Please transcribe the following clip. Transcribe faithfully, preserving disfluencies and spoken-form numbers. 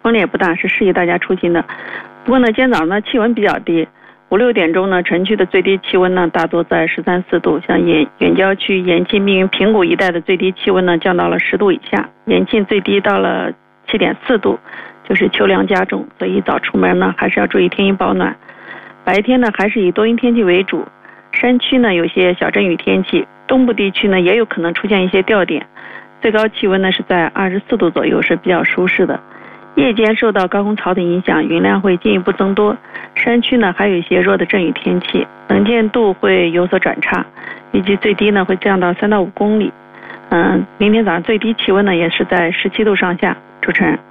风力也不大，是适宜大家出行的。不过呢，今天早上呢气温比较低，五六点钟呢，城区的最低气温呢大多在十三四度，像远远郊区延庆、密云、平谷一带的最低气温呢降到了十度以下，延庆最低到了七点四度，就是秋凉加重，所以一早出门呢还是要注意添衣保暖。白天呢还是以多云天气为主，山区呢有些小阵雨天气，东部地区呢也有可能出现一些吊点，最高气温呢是在二十四度左右，是比较舒适的。夜间受到高空槽的影响，云量会进一步增多，山区呢还有一些弱的阵雨天气，能见度会有所转差，预计最低呢会降到三到五公里。嗯，明天早上最低气温呢也是在十七度上下。主持人。